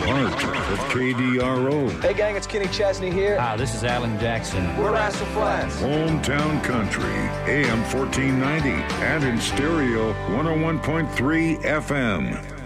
Art of KDRO. Hey gang, it's Kenny Chesney here. Hi, this is Alan Jackson. We're Rascal Flatts. Hometown Country, AM 1490, and in stereo 101.3 FM.